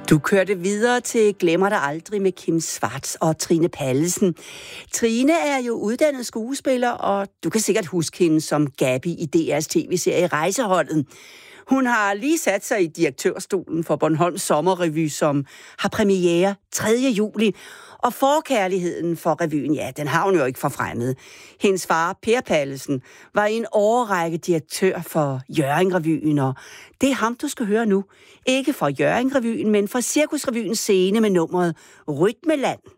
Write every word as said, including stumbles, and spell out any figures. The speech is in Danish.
Du kørte videre til Glemmer dig aldrig med Kim Schwartz og Trine Pallesen. Trine er jo uddannet skuespiller, og du kan sikkert huske hende som Gabi i D R's tv-serie Rejseholdet. Hun har lige sat sig i direktørstolen for Bornholms Sommerrevy, som har premiere tredje juli. Og forkærligheden for revyen, ja, den har hun jo ikke forfremmet. Hendes far, Per Pallesen, var i en årrække direktør for Hjørring-revyen, og det er ham, du skal høre nu. Ikke for Hjørring-revyen, men for Cirkusrevyens scene med nummeret Rytmeland.